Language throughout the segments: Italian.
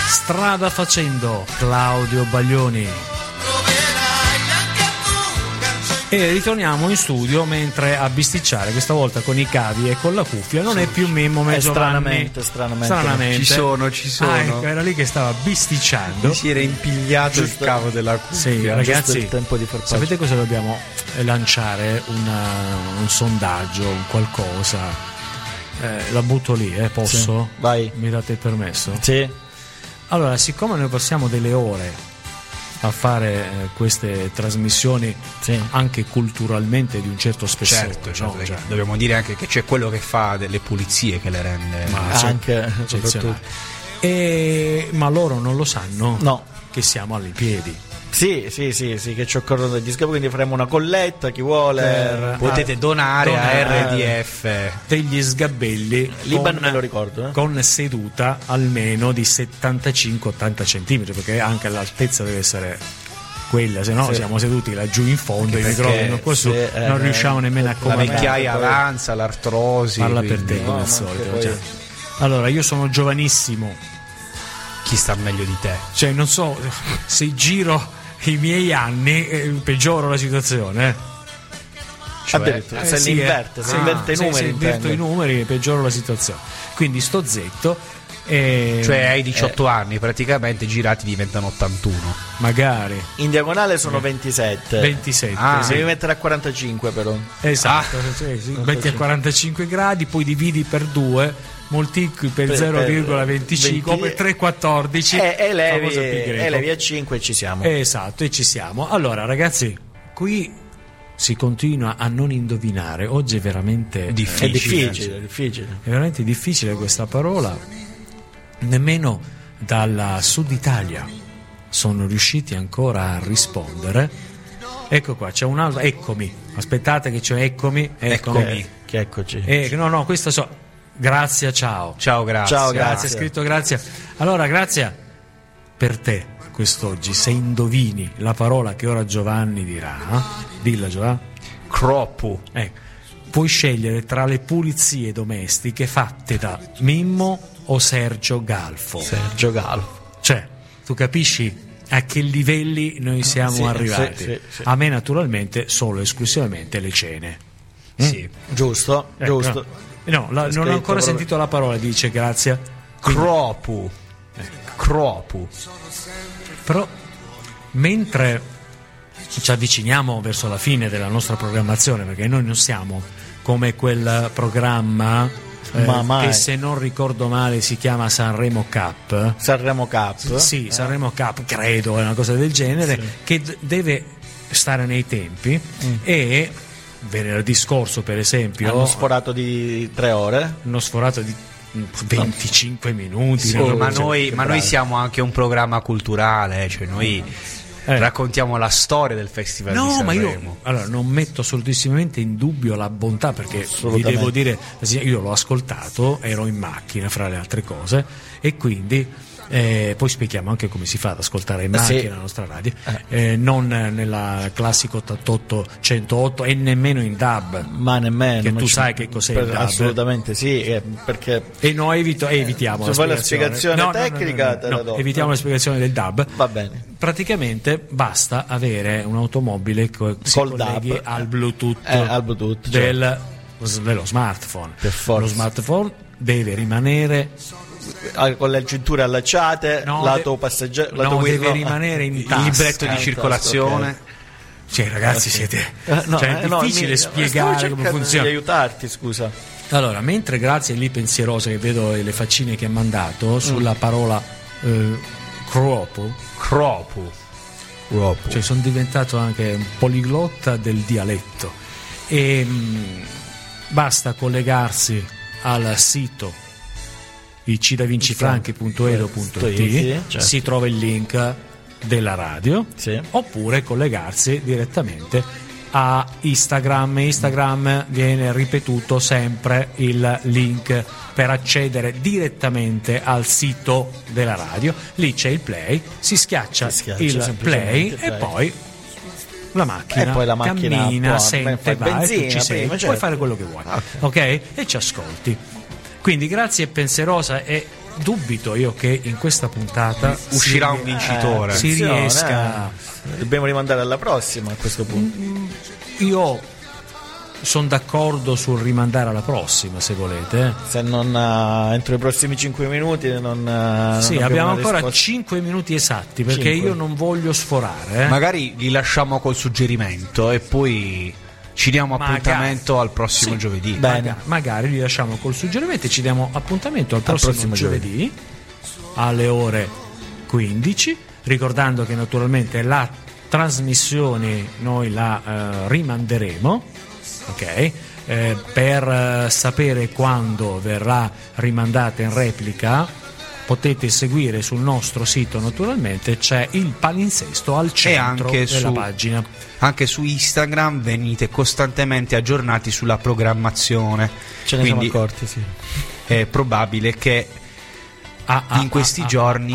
Strada facendo, Claudio Baglioni. E ritorniamo in studio mentre a bisticciare, questa volta con i cavi e con la cuffia, non è più Mimmo Giovanni. Stranamente. Ci sono. Ecco, era lì che stava bisticciando. Si era impigliato il cavo della cuffia. Sì, ragazzi, il tempo di far sapete cosa dobbiamo lanciare? Un sondaggio, un qualcosa. La butto lì, posso? Sì, vai. Mi date il permesso? Sì. Allora, siccome noi passiamo delle ore a fare queste trasmissioni, sì, anche culturalmente di un certo spessore, certo, no? dobbiamo dire anche che c'è quello che fa delle pulizie che le rende, ma anche soprattutto. Ma loro non lo sanno, no, che siamo alle piedi. Sì, che ci occorrono degli scavi, quindi faremo una colletta, chi vuole potete donare a RDF degli sgabelli, Libano me lo ricordo, con seduta almeno di 75-80 centimetri, perché anche l'altezza deve essere quella, se no sì, siamo seduti laggiù in fondo, i microfoni qua su, non riusciamo nemmeno a comandare. La vecchiaia avanza, l'artrosi. Parla per te come al solito. Poi... Allora, io sono giovanissimo. Chi sta meglio di te? Cioè, non so, se giro i miei anni peggioro la situazione. Cioè, se li inverte, se inverte i numeri, se inverto i numeri peggioro la situazione. Quindi sto zetto. Cioè hai 18 anni, praticamente girati diventano 81. Magari. In diagonale sono 27. 27. Devi mettere a 45 però. Esatto, metti a 45 gradi, poi dividi per 2, moltiplichi per 0,25 per 3,14 e levi a 5 e ci siamo. Esatto, e ci siamo. Allora ragazzi, qui si continua a non indovinare. Oggi è veramente difficile. È veramente difficile questa parola. Nemmeno dalla Sud Italia sono riusciti ancora a rispondere. Ecco qua, c'è un altro. Eccomi, aspettate che c'è eccomi. Che eccoci. No, questo so. Grazia, ciao. Ciao, grazie. Scritto Grazia. Allora, Grazia, per te quest'oggi, se indovini la parola che ora Giovanni dirà, dilla Giovanni. Croppo. Puoi scegliere tra le pulizie domestiche fatte da Mimmo o Sergio Galfo. Cioè, tu capisci a che livelli noi siamo arrivati? Sì. A me naturalmente solo esclusivamente le cene. Sì, giusto. No, non ho ancora sentito la parola, dice Grazia. Cropu. Però mentre ci avviciniamo verso la fine della nostra programmazione, perché noi non siamo come quel programma che, se non ricordo male, si chiama Sanremo Cup. Sì, Sanremo Cup, credo, è una cosa del genere, sì, che deve stare nei tempi. E venerdì scorso, per esempio, hanno sforato di 3 ore, hanno sforato di 25 minuti. Sì, ma noi siamo anche un programma culturale, cioè noi raccontiamo la storia del Festival di Sanremo. Ma io non metto assolutissimamente in dubbio la bontà, perché vi devo dire, io l'ho ascoltato, ero in macchina fra le altre cose, e quindi poi spieghiamo anche come si fa ad ascoltare in macchina la nostra radio, non nella classica 88 108 e nemmeno in DAB, ma nemmeno, che tu sai che cos'è il DAB. Assolutamente sì, perché e noi evitiamo la spiegazione tecnica. Evitiamo la spiegazione del DAB. Va bene. Praticamente basta avere un'automobile che si colleghi DAB, al Bluetooth, dello smartphone. Per forza. Lo smartphone deve rimanere con le cinture allacciate, lato passeggero, deve rimanere in tasca, il libretto di circolazione. Okay. Cioè, ragazzi, siete è difficile spiegare come funziona. Di aiutarti, scusa. Allora, mentre Grazia è lì pensierosa, che vedo le faccine che ha mandato sulla parola cropu, cioè sono diventato anche un poliglotta del dialetto, e basta collegarsi al sito icidavincifranchi.edo.it, certo, si trova il link della radio, sì, oppure collegarsi direttamente a Instagram viene ripetuto sempre il link per accedere direttamente al sito della radio. Lì c'è il play, si schiaccia il play e poi la macchina, cammina, sente, va, e tu ci sei, puoi fare quello che vuoi, ok? E ci ascolti. Quindi Grazia è pensierosa e dubito io che in questa puntata uscirà un vincitore. Si riesca. Dobbiamo rimandare alla prossima a questo punto. Io sono d'accordo sul rimandare alla prossima, se volete. Se non entro i prossimi 5 minuti non abbiamo ancora 5 minuti esatti, perché 5. Io non voglio sforare. Magari li lasciamo col suggerimento e poi ci diamo appuntamento al prossimo giovedì. Bene. Magari li lasciamo col suggerimento e ci diamo appuntamento al prossimo giovedì alle ore 15, ricordando che naturalmente la trasmissione noi la rimanderemo, ok? Per sapere quando verrà rimandata in replica potete seguire sul nostro sito, naturalmente c'è il palinsesto al centro della pagina. Anche su Instagram venite costantemente aggiornati sulla programmazione. Ce ne siamo accorti, sì. È probabile che in questi giorni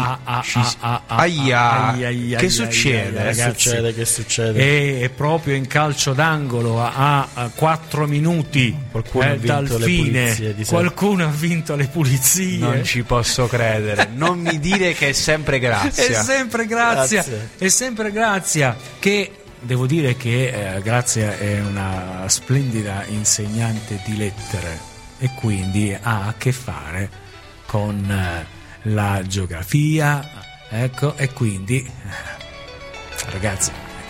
che succede? Ragazzi, che succede? È proprio in calcio d'angolo a 4 minuti dal fine qualcuno ha vinto le pulizie. Non ci posso credere. Non mi dire che è sempre Grazia. È sempre Grazia, che devo dire che Grazia è una splendida insegnante di lettere e quindi ha a che fare con la geografia, ecco, e quindi ragazzi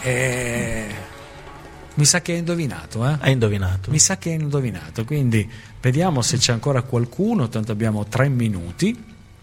mi sa che hai indovinato, Hai indovinato. Mi sa che hai indovinato, quindi vediamo se c'è ancora qualcuno, tanto abbiamo 3 minuti.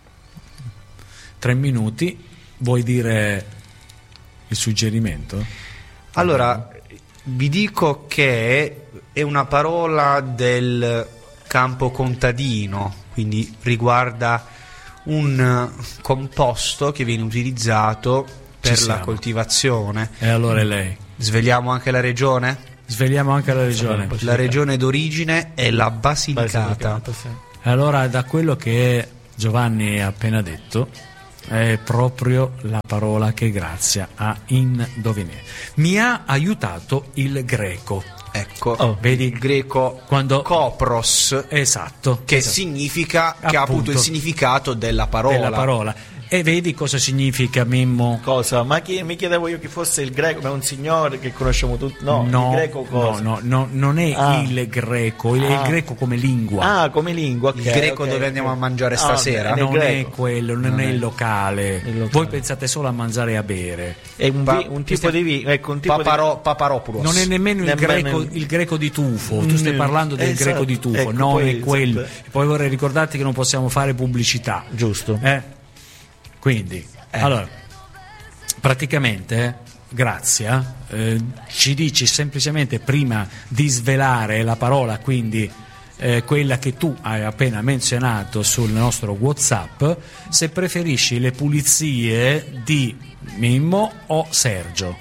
Vuoi dire il suggerimento? Allora, vi dico che è una parola del campo contadino, quindi riguarda un composto che viene utilizzato per la coltivazione. E allora è lei. Svegliamo anche la regione? Svegliamo anche la regione. La regione d'origine è la Basilicata. Sì. Allora, da quello che Giovanni ha appena detto, è proprio la parola che Grazia ha indovinato. Mi ha aiutato il greco. Ecco, vedi il greco quando kopros, esatto, che significa, che ha appunto il significato della parola. E vedi cosa significa, Mimmo? Cosa? Ma mi chiedevo io chi fosse il greco, ma è un signore che conosciamo tutti. No, il greco cosa? No, non è il greco, il greco come lingua. Come lingua, okay, il greco dove andiamo a mangiare stasera? Non è quello, non è il locale. Voi pensate solo a mangiare e a bere. È un tipo di vino, ecco, un tipo Paparopoulos. Non è nemmeno il greco di tufo. Tu stai parlando del greco di tufo, ecco, non è quello. Poi vorrei ricordarti che non possiamo fare pubblicità. Giusto. Quindi, allora, praticamente, Grazia, ci dici semplicemente, prima di svelare la parola, quindi quella che tu hai appena menzionato sul nostro WhatsApp, se preferisci le pulizie di Mimmo o Sergio.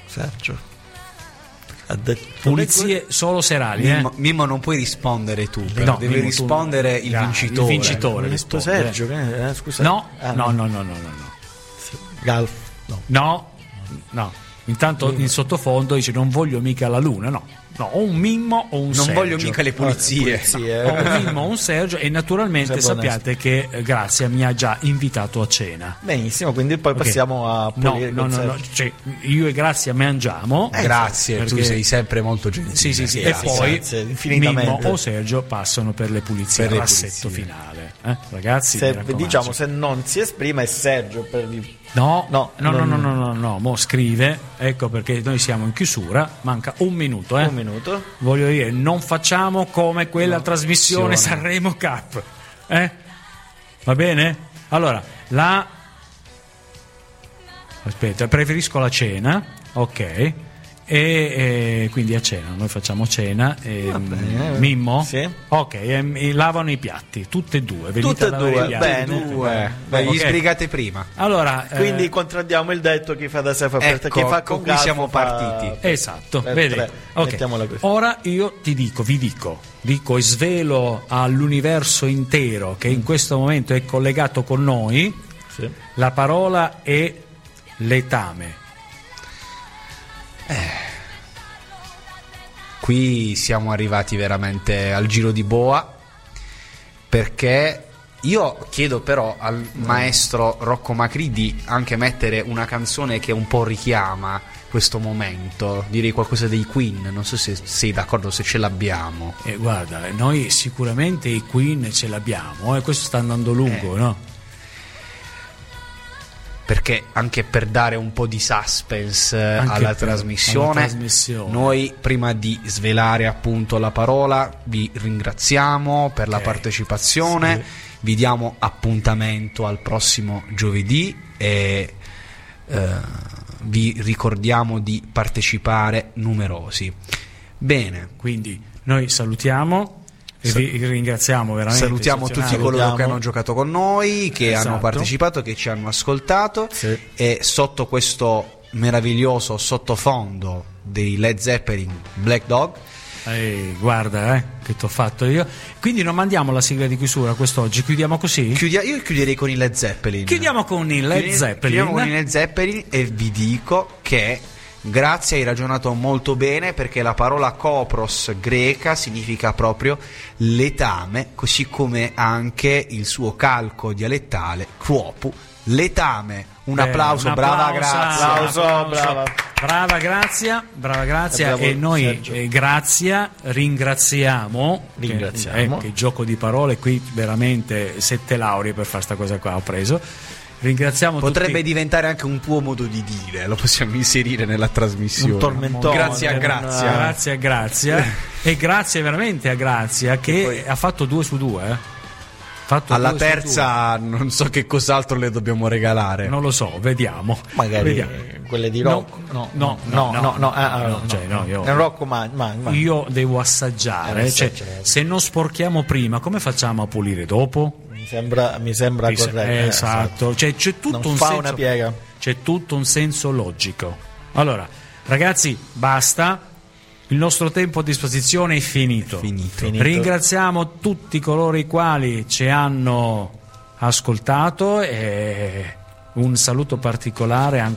Pulizie solo serali. Mimmo non puoi rispondere tu, devi rispondere il vincitore. Il vincitore risponde. Sergio, scusa. No. Galf. No. Intanto in sottofondo dice non voglio mica la luna, no, o un Mimmo o un Sergio. Non voglio mica le pulizie. O un Mimmo o un Sergio, e naturalmente sappiate che Grazia mi ha già invitato a cena. Benissimo, quindi poi passiamo a pulire. No, cioè, io e Grazia mangiamo. Grazie, perché tu sei sempre molto gentile. Sì, e poi Mimmo o Sergio passano per le pulizie, per il rassetto finale. Ragazzi, diciamo, se non si esprime è Sergio per il... No, mo scrive, ecco perché noi siamo in chiusura, manca un minuto. Un minuto. Voglio dire, non facciamo come quella trasmissione Sanremo Cup. Va bene? Allora, aspetta, preferisco la cena, ok. E quindi a cena, noi facciamo cena. Mimmo? Sì. Ok, lavano i piatti, tutte e due. Tutte e due, bene. Gli sbrigate prima. Allora, quindi contraddiamo il detto: chi fa da sé fa per te, chi fa con cui siamo partiti. Esatto, vedi? Ora io vi dico e svelo all'universo intero che in questo momento è collegato con noi. Sì. La parola è letame. Qui siamo arrivati veramente al giro di boa, perché Io chiedo però al maestro Rocco Macri di anche mettere una canzone che un po' richiama questo momento, direi qualcosa dei Queen, non so se sei d'accordo, se ce l'abbiamo. Guarda, noi sicuramente i Queen ce l'abbiamo, e questo sta andando lungo, no? Perché anche per dare un po' di suspense alla trasmissione, noi prima di svelare appunto la parola vi ringraziamo per la partecipazione, vi diamo appuntamento al prossimo giovedì e vi ricordiamo di partecipare numerosi. Bene, quindi noi salutiamo e vi ringraziamo veramente. Salutiamo tutti coloro che hanno giocato con noi, che hanno partecipato, che ci hanno ascoltato, e sotto questo meraviglioso sottofondo dei Led Zeppelin, Black Dog. Guarda che t'ho fatto io. Quindi non mandiamo la sigla di chiusura quest'oggi, chiudiamo così? Io chiuderei con i Led Zeppelin. Chiudiamo con i Led Zeppelin e vi dico che grazie, hai ragionato molto bene, perché la parola kopros greca significa proprio letame, così come anche il suo calco dialettale kruopu, letame. Un applauso, brava Grazia. Brava Grazia. E noi ringraziamo. Che gioco di parole qui, veramente 7 lauree per fare sta cosa qua ho preso. Ringraziamo Potrebbe tutti. diventare anche un tuo modo di dire, lo possiamo inserire nella trasmissione. Un tormentone. Grazie a Grazia. E grazie veramente a Grazia, che poi ha fatto 2 su 2. Alla terza non so che cos'altro le dobbiamo regalare. Non lo so, vediamo. Magari quelle di Rocco. No, io, è un Rocco, ma io devo assaggiare. Se non sporchiamo prima, come facciamo a pulire dopo? Mi sembra corretto. Esatto. C'è tutto un senso, una piega. C'è tutto un senso logico. Allora, ragazzi, basta. Il nostro tempo a disposizione è finito. Ringraziamo tutti coloro i quali ci hanno ascoltato, e un saluto particolare